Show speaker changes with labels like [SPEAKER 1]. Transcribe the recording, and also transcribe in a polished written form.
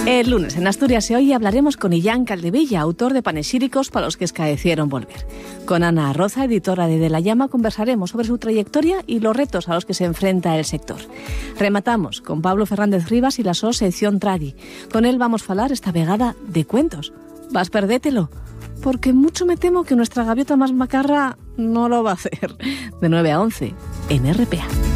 [SPEAKER 1] El lunes en Asturias y Hoy hablaremos con Illán Caldevilla, autor de Panexíricos para los que escaecieron volver. Con Ana Arroza, editora de La Llama, conversaremos sobre su trayectoria y los retos a los que se enfrenta el sector. Rematamos con Pablo Fernández Rivas y la sección Tradi. Con él vamos a hablar esta vegada de cuentos. Vas perdételo, porque mucho me temo que nuestra gaviota más macarra no lo va a hacer. De 9 a 11 en RPA.